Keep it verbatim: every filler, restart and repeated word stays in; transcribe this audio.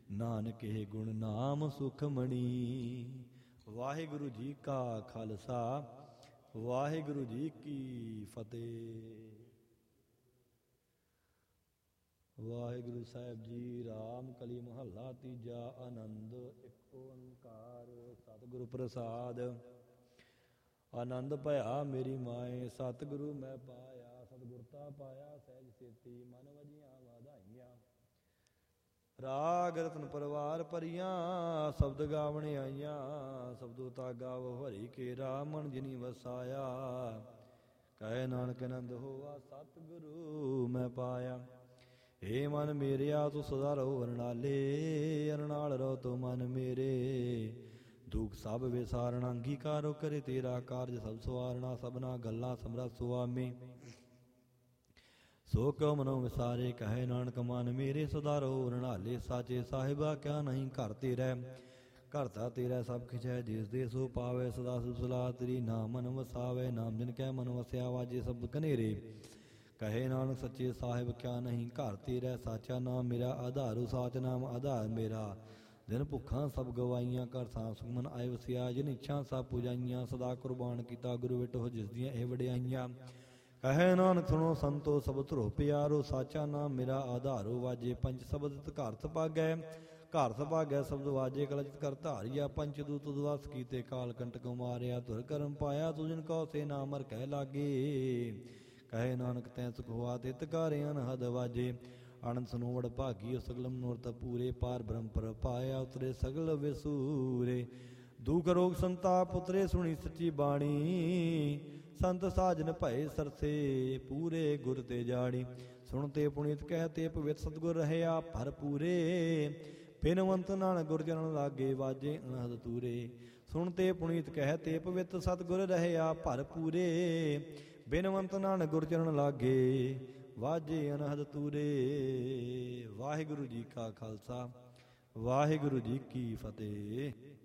ਨਾਨਕੇ ਗੁਣ ਨਾਮ ਸੁਖਮਣੀ। ਵਾਹਿਗੁਰੂ ਜੀ ਕਾ ਖਾਲਸਾ, ਵਾਹਿਗੁਰੂ ਜੀ ਕੀ ਫਤਿਹ। ਵਾਹਿਗੁਰੂ ਸਾਹਿਬ ਜੀ। ਰਾਮ ਕਲੀ ਮਹੱਲਾ ਤੀਜਾ। ਆਨੰਦ ਇੱਕ ਓੰਕਾਰ ਸਤਿਗੁਰੂ ਪ੍ਰਸਾਦ। ਆਨੰਦ ਭਇਆ ਮੇਰੀ ਮਾਏ, ਸਤਿਗੁਰੂ ਮੈਂ ਪਾਇਆ। ਸਤਿਗੁਰਤਾ ਪਾਇਆ ਸਹਿਜ ਸੇਤੀ, ਮਨ ਵਜੀਆਂ ਵਧਾਈਆਂ। ਰਾਗ ਰਤਨ ਪਰਵਾਰ ਭਰੀਆਂ, ਸ਼ਬਦ ਗਾਵਣ ਆਈਆਂ। ਸ਼ਬਦੋ ਤਾ ਗਾਵੋ ਹਰੀ ਕੇ, ਰਾਮਣ ਜਿਨੀ ਵਸਾਇਆ। ਕਹੇ ਨਾਨਕ ਆਨੰਦ ਹੋਆ, ਸਤਿਗੁਰੂ ਮੈਂ ਪਾਇਆ। ਏ ਮਨ ਮੇਰਿਆ ਤੂੰ ਸਦਾ ਰਹੋ ਅਰਨਾਲੇ, ਅਰਨਾਲ ਰਹੋ ਤੂੰ ਮਨ ਮੇਰੇ। ਦੁਖ ਸਭ ਵਿਸਾਰਣਾ, ਅੰਗੀਕਾਰੋ ਕਰੇ ਤੇਰਾ ਕਾਰਜ ਸਭ ਸਵਾਰਣਾ। ਸਭਨਾ ਗੱਲਾਂ ਸਮਰੱਥ ਸੁਆਮੀ, ਸੋ ਕਿਉ ਮਨੋ ਵਿਸਾਰੇ। ਕਹੇ ਨਾਨਕ ਮਨ ਮੇਰੇ ਸਦਾ ਰਹੋ ਅਰਨਾਲੇ। ਸਾਚੇ ਸਾਹਿਬਾ ਕਿਆ ਨਹੀਂ ਘਰ ਤੇਰਾ, ਘਰ ਤਾ ਤੇਰਾ ਸਭ ਖਿਚੈ। ਜਿਸ ਦੇ ਸੋ ਪਾਵੇ ਸਦਾ ਸੁਖ ਸਲਾਹ ਤੇਰੀ, ਨਾਮ ਮਨ ਵਸਾਵੇ। ਨਾਮ ਜਿਨ ਕੈ ਮਨ ਵਸਿਆ, ਵਾਜੇ ਸਭ ਕਨੇਰੇ। ਕਹੇ ਨਾਨਕ ਸੱਚੇ ਸਾਹਿਬ ਕਿਆ ਨਹੀਂ ਘਰ ਤੇਰਾ, ਸਾਚਾ ਨਾਮ ਮੇਰਾ ਆਧਾਰੂ। ਸਾਚ ਨਾਮ ਆਧਾਰ ਮੇਰਾ, ਦਿਨ ਭੁੱਖਾਂ ਸਭ ਗਵਾਈਆਂ। ਘਰ ਸਾਂ ਸੁਖਮਨ ਆਏ ਵਸਿਆ, ਜਿਨ ਇੱਛਾ ਸਭ ਪੁਜਾਈਆਂ। ਸਦਾ ਕੁਰਬਾਨ ਕੀਤਾ ਗੁਰੂ ਵਿਟੋ, ਜਿਸ ਦੀਆਂ ਇਹ ਵਡਿਆਈਆਂ। ਕਹੇ ਨਾਨਕ ਸੁਣੋ ਸੰਤੋ ਸਭ ਧਰੋ ਪਿਆਰੋ, ਸਾਚਾ ਨਾਮ ਮੇਰਾ ਆਧਾਰੋ। ਵਾਜੇ ਪੰਜ ਸ਼ਬਦ ਘਰ ਸਭਾਗੈ, ਘਰ ਸਭਾਗੈ ਸ਼ਬਦ ਵਾਜੇ। ਕਲਚਿਤ ਕਰ ਧਾਰੀਆ, ਪੰਚ ਦੂਤ ਦਵਾਸ ਕੀਤੇ। ਕਾਲ ਕੰਟਕ ਮਾਰਿਆ, ਧੁਰ ਕਰਮ ਪਾਇਆ। ਤੂੰ ਜਿਨ ਕਉ ਸੇ ਨਾ ਮਰ ਕਹਿ ਲਾਗੇ। ਕਹੇ ਨਾਨਕ ਤੈ ਸੁਖ ਹੋਆ, ਤਿਤ ਕਾਰਿ ਅਨਹਦ ਵਾਜੇ। ਆਨੰਦ ਸੁਨੋ ਵਡ ਭਾਗੀ, ਸਗਲ ਮਨੋਰਥ ਪੂਰੇ। ਪਾਰ ਬ੍ਰਹਮ ਪਰ ਪਾਇਆ, ਉਤਰੇ ਸਗਲ ਵਿਸੂਰੇ। ਦੁਖ ਰੋਗ ਸੰਤਾਪ ਉਤਰੇ, ਸੁਣੀ ਸੱਚੀ ਬਾਣੀ। ਸੰਤ ਸਾਜਨ ਭਏ ਸਰਸੇ, ਪੂਰੇ ਗੁਰ ਤੇ ਜਾਣੀ। ਸੁਣ ਤੇ ਪੁਨੀਤ ਕਹਿ ਤੇ ਪਵਿੱਤ ਸਤਿਗੁਰ ਰਹਿਆ ਭਰਪੂਰੇ। ਬਿਨਵੰਤ ਨਾਨਕ ਗੁਰ ਚਰਨ ਲਾਗੇ, ਵਾਜੇ ਅਨਹਦ ਤੂਰੇ। ਸੁਣ ਤੇ ਪੁਨੀਤ ਕਹਿ ਤੇ ਪਵਿੱਤ ਸਤਿਗੁਰ ਰਹਿਆ ਭਰਪੂਰੇ। ਬਿਨਵੰਤ ਨਾਨਕ ਗੁਰ ਚਰਨ ਲਾਗੇ, ਵਾਜੇ ਅਨਹਦ ਤੂਰੇ। ਵਾਹਿਗੁਰੂ ਜੀ ਕਾ ਖਾਲਸਾ, ਵਾਹਿਗੁਰੂ ਜੀ ਕੀ ਫਤਿਹ।